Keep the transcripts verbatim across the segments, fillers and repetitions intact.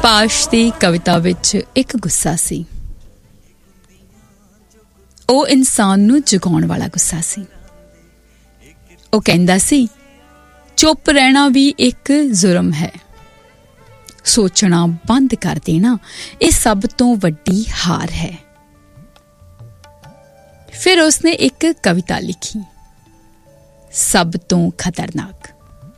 ਪਾਸ਼ ਦੀ ਕਵਿਤਾ ਵਿੱਚ ਇੱਕ ਗੁੱਸਾ ਸੀ। ਉਹ ਇਨਸਾਨ ਨੂੰ ਜਗਾਉਣ ਵਾਲਾ ਗੁੱਸਾ ਸੀ। ਉਹ ਕਹਿੰਦਾ ਸੀ, ਚੁੱਪ ਰਹਿਣਾ ਵੀ ਇੱਕ ਜ਼ੁਰਮ ਹੈ, ਸੋਚਣਾ ਬੰਦ ਕਰ ਦੇਣਾ ਇਹ ਸਭ ਤੋਂ ਵੱਡੀ ਹਾਰ ਹੈ। ਫਿਰ ਉਸਨੇ ਇੱਕ ਕਵਿਤਾ ਲਿਖੀ, ਸਭ ਤੋਂ ਖਤਰਨਾਕ।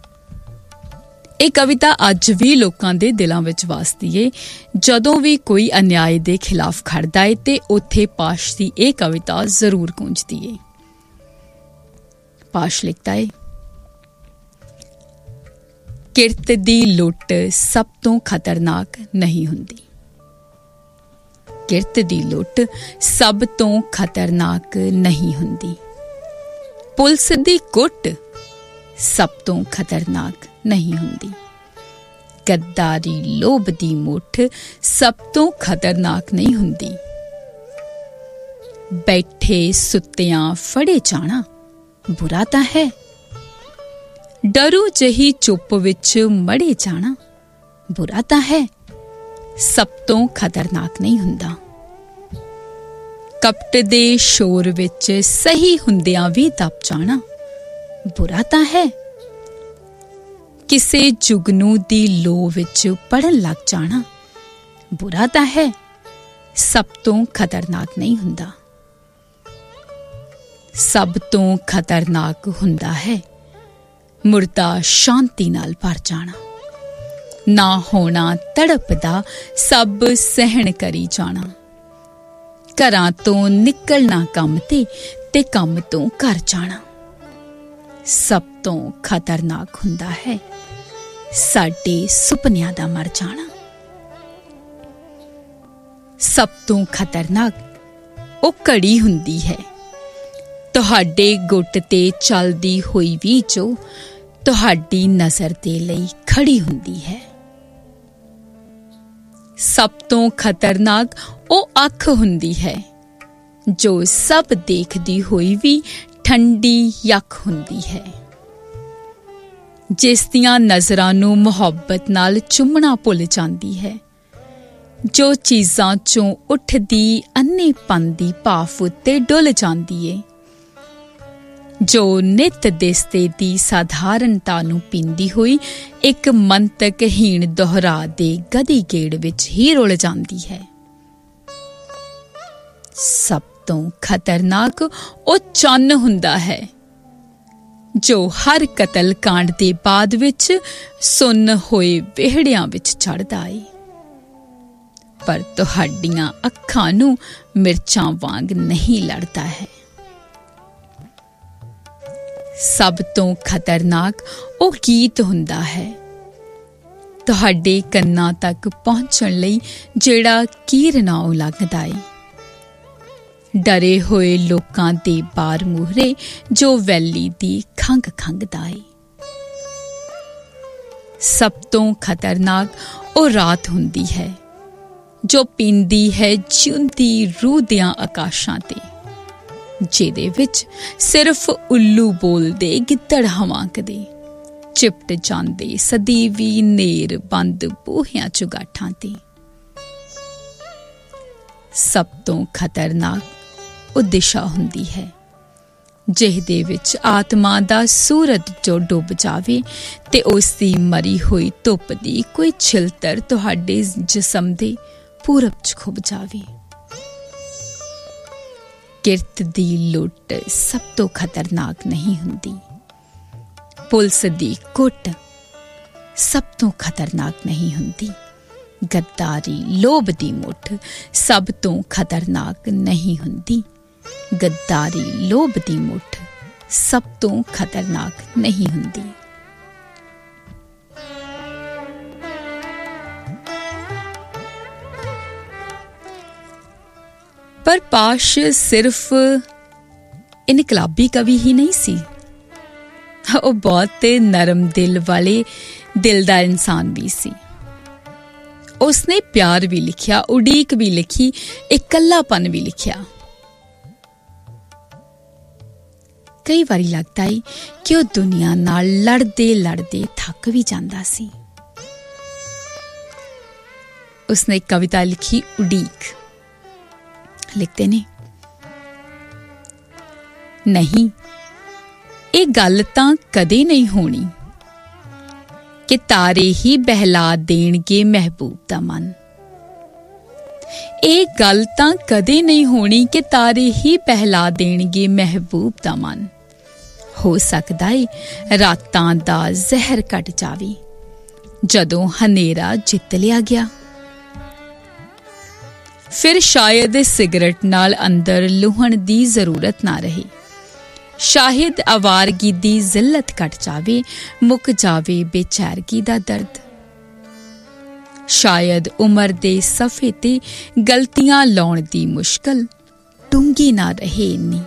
ਇਹ ਕਵਿਤਾ ਅੱਜ ਵੀ ਲੋਕਾਂ ਦੇ ਦਿਲਾਂ ਵਿੱਚ ਵਸਦੀ ਏ। ਜਦੋਂ ਵੀ ਕੋਈ ਅਨਿਆਏ ਦੇ ਖਿਲਾਫ ਖੜਦਾ ਏ ਤੇ ਉੱਥੇ ਪਾਸ਼ ਦੀ ਇਹ ਕਵਿਤਾ ਜ਼ਰੂਰ ਗੂੰਜਦੀ ਏ। ਪਾਸ਼ ਲਿਖਦਾ ਏ, ਕਿਰਤ ਦੀ ਲੁੱਟ ਸਭ ਤੋਂ ਖਤਰਨਾਕ ਨਹੀਂ ਹੁੰਦੀ। ਕਿਰਤ ਦੀ ਲੁੱਟ ਸਭ ਤੋਂ ਖਤਰਨਾਕ ਨਹੀਂ ਹੁੰਦੀ। ਪੁਲਿਸ ਦੀ ਕੁੱਟ ਸਭ ਤੋਂ ਖਤਰਨਾਕ ਨਹੀਂ ਹੁੰਦੀ। ਗੱਦਾਰੀ ਲੋਭ ਦੀ ਮੁੱਠ ਸਭ ਤੋਂ ਖਤਰਨਾਕ ਨਹੀਂ ਹੁੰਦੀ। ਬੈਠੇ ਸੁੱਤਿਆਂ ਫੜੇ ਜਾਣਾ ਬੁਰਾ ਤਾਂ ਹੈ। ਡਰੂ ਜਹੀ ਚੁੱਪ ਵਿੱਚ ਮੜੇ ਜਾਣਾ ਬੁਰਾ ਤਾਂ ਹੈ, ਸਭ ਤੋਂ ਖਤਰਨਾਕ ਨਹੀਂ ਹੁੰਦਾ। ਕਪਟ ਦੇ ਸ਼ੋਰ ਵਿੱਚ ਸਹੀ ਹੁੰਦਿਆਂ ਵੀ ਦਬ ਜਾਣਾ ਬੁਰਾ ਤਾਂ ਹੈ। ਕਿਸੇ ਜੁਗਨੂ ਦੀ ਲੋਅ ਵਿੱਚ ਪੜਨ ਲੱਗ ਜਾਣਾ ਬੁਰਾ ਤਾਂ ਹੈ, ਸਭ ਤੋਂ ਖਤਰਨਾਕ ਨਹੀਂ ਹੁੰਦਾ। ਸਭ ਤੋਂ ਖਤਰਨਾਕ ਹੁੰਦਾ ਹੈ ਮੁਰਦਾ ਸ਼ਾਂਤੀ ਨਾਲ ਭਰ ਜਾਣਾ। ਨਾ ਹੋਣਾ ਤੜਪਦਾ ਸਭ ਸਹਿਣ ਕਰੀ ਜਾਣਾ। ਘਰਾਂ ਤੋਂ ਨਿਕਲਣਾ ਕੰਮ ਤੇ ਤੇ ਕੰਮ ਤੋਂ ਘਰ ਜਾਣਾ। ਸਭ ਤੋਂ ਖਤਰਨਾਕ ਹੁੰਦਾ ਹੈ ਸਾਡੇ ਸੁਪਨਿਆਂ ਦਾ ਮਰ ਜਾਣਾ। ਸਭ ਤੋਂ ਖਤਰਨਾਕ ਉਹ ਘੜੀ ਹੁੰਦੀ ਹੈ ਤੁਹਾਡੇ ਗੁੱਟ ਤੇ ਚੱਲਦੀ ਹੋਈ ਵੀ ਜੋ ਤੁਹਾਡੀ ਨਜ਼ਰ ਦੇ ਲਈ ਖੜੀ ਹੁੰਦੀ ਹੈ। ਸਭ ਤੋਂ ਖਤਰਨਾਕ ਉਹ ਅੱਖ ਹੁੰਦੀ ਹੈ ਜੋ ਸਭ ਦੇਖਦੀ ਹੋਈ ਵੀ ਠੰਡੀ ਯੱਖ ਹੁੰਦੀ ਹੈ। ਜਿਸ ਦੀਆਂ ਨਜ਼ਰਾਂ ਨੂੰ ਮੁਹੱਬਤ ਨਾਲ ਚੁੰਮਣਾ ਭੁੱਲ ਜਾਂਦੀ ਹੈ। ਜੋ ਚੀਜ਼ਾਂ ਚੋਂ ਉੱਠਦੀ ਅੰਨ੍ਹੇਪਨ ਦੀ ਭਾਫ ਉੱਤੇ ਡੁੱਲ ਜਾਂਦੀ ਏ। ਜੋ ਨਿਤ ਦਿਸਤੇ ਦੀ ਸਾਧਾਰਨਤਾ ਨੂੰ ਪੀਂਦੀ ਹੋਈ ਇੱਕ ਮੰਤਕਹੀਣ ਦੁਹਰਾ ਦੇ ਗਦੀ ਗੇੜ ਵਿੱਚ ਹੀ ਰੁਲ ਜਾਂਦੀ ਹੈ। ਸਭ ਤੋਂ ਖਤਰਨਾਕ ਉਹ ਚੰਨ ਹੁੰਦਾ ਹੈ ਜੋ ਹਰ ਕਤਲ ਕਾਂਡ ਦੇ ਬਾਅਦ ਵਿੱਚ ਸੁੰਨ ਹੋਏ ਵਿਹੜਿਆਂ ਵਿੱਚ ਚੜ੍ਹਦਾ ਏ, ਪਰ ਤੁਹਾਡੀਆਂ ਅੱਖਾਂ ਨੂੰ ਮਿਰਚਾਂ ਵਾਂਗ ਨਹੀਂ ਲੜਦਾ ਹੈ। ਸਭ ਤੋਂ ਖਤਰਨਾਕ ਉਹ ਗੀਤ ਹੁੰਦਾ ਹੈ ਤੁਹਾਡੇ ਕੰਨਾਂ ਤੱਕ ਪਹੁੰਚਣ ਲਈ ਜਿਹੜਾ ਕੀਰ ਨਾ ਉਲੰਘਦਾ ਏ। ਡਰੇ ਹੋਏ ਲੋਕਾਂ ਦੇ ਬਾਰ ਮੂਹਰੇ ਜੋ ਵੈਲੀ ਦੀ ਖੰਘ ਖੰਘਦਾ ਏ। ਸਭ ਤੋਂ ਖਤਰਨਾਕ ਉਹ ਰਾਤ ਹੁੰਦੀ ਹੈ ਜੋ ਪੀਂਦੀ ਹੈ ਜਿਉਂਦੀ ਰੂਹ ਦਿਆਂ ਆਕਾਸ਼ਾਂ ਤੇ, ਜਿਹਦੇ ਵਿੱਚ ਸਿਰਫ ਉੱਲੂ ਬੋਲਦੇ ਗਿੱਦੜ ਹਵਾਂਕਦੇ ਚਿਪਟ ਜਾਂਦੇ ਸਦੀਵੀ ਨੇਰ ਬੰਦ ਬੂਹਿਆਂ ਚੁਗਾਠਾਂ ਤੇ। ਸਭ ਤੋਂ ਖਤਰਨਾਕ ਉਹ ਦਿਸ਼ਾ ਹੁੰਦੀ ਹੈ ਜਿਹਦੇ ਵਿੱਚ ਆਤਮਾ ਦਾ ਸੂਰਜ ਜੋ ਡੁੱਬ ਜਾਵੇ ਤੇ ਉਸ ਦੀ ਮਰੀ ਹੋਈ ਧੁੱਪ ਦੀ ਕੋਈ ਛਿਲਤਰ ਤੁਹਾਡੇ ਜਿਸਮ ਦੇ ਪੂਰਬ ਚ ਖੁੱਭ ਜਾਵੇ। ਕਿਰਤ ਦੀ ਲੁੱਟ ਸਭ ਤੋਂ ਖਤਰਨਾਕ ਨਹੀਂ ਹੁੰਦੀ। ਪੁਲਿਸ ਦੀ ਕੁੱਟ ਸਭ ਤੋਂ ਖਤਰਨਾਕ ਨਹੀਂ ਹੁੰਦੀ। ਗੱਦਾਰੀ ਲੋਭ ਦੀ ਮੁੱਠ ਸਭ ਤੋਂ ਖਤਰਨਾਕ ਨਹੀਂ ਹੁੰਦੀ। ਗੱਦਾਰੀ ਲੋਭ ਦੀ ਮੁੱਠ ਸਭ ਤੋਂ ਖਤਰਨਾਕ ਨਹੀਂ ਹੁੰਦੀ। ਪਰ ਪਾਸ਼ ਸਿਰਫ ਇਨਕਲਾਬੀ ਕਵੀ ਹੀ ਨਹੀਂ ਸੀ, ਉਹ ਬਹੁਤ ਨਰਮ ਦਿਲ ਵਾਲੇ ਦਿਲ ਦਾ ਇਨਸਾਨ ਵੀ ਸੀ। ਉਸਨੇ ਪਿਆਰ ਵੀ ਲਿਖਿਆ, ਉਡੀਕ ਵੀ ਲਿਖੀ, ਇਕੱਲਾਪਨ ਵੀ ਲਿਖਿਆ। ਕਈ ਵਾਰੀ ਲੱਗਦਾ ਏ ਕਿ ਉਹ ਦੁਨੀਆ ਨਾਲ ਲੜਦੇ ਲੜਦੇ ਥੱਕ ਵੀ ਜਾਂਦਾ ਸੀ। उसने एक कविता लिखी उड़ीक। लिखते ने, नहीं ये गल तां कदे नहीं होनी कि तारे ही बहला देणगे महबूब दा मन। ਇਹ ਗੱਲ ਤਾਂ ਕਦੇ ਨਹੀਂ ਹੋਣੀ ਕਿ ਤਾਰੇ ਹੀ ਪਹਿਲਾ ਦੇਣਗੇ ਮਹਿਬੂਬ ਦਾ ਮਨ। ਹੋ ਸਕਦਾ ਏ ਰਾਤਾਂ ਦਾ ਜ਼ਹਿਰ ਘਟ ਜਾਵੇ ਜਦੋਂ ਹਨੇਰਾ ਜਿੱਤ ਲਿਆ ਗਿਆ। ਫਿਰ ਸ਼ਾਇਦ ਸਿਗਰਟ ਨਾਲ ਅੰਦਰ ਲੁਹਣ ਦੀ ਜ਼ਰੂਰਤ ਨਾ ਰਹੇ। ਸ਼ਾਇਦ ਆਵਾਰਗੀ ਦੀ ਜ਼ਿਲਤ ਘਟ ਜਾਵੇ, ਮੁੱਕ ਜਾਵੇ ਬੇਚੈਰਗੀ ਦਾ ਦਰਦ। शायद उम्र दे सफ़े ते गलतियां लाउण दी मुश्किल डूंगी ना रहे इन्नी।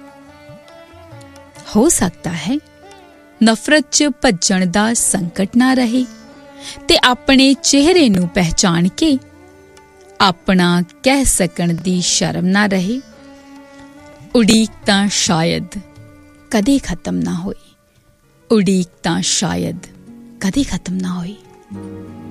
हो सकता है नफरत च भज्जण दा संकट ना रहे ते अपने चेहरे नूं पहचान के अपना कह सकण दी शर्म ना रहे। उड़ीक तां शायद कदे खत्म ना होई, उड़ीक तां शायद कदे खत्म ना होई।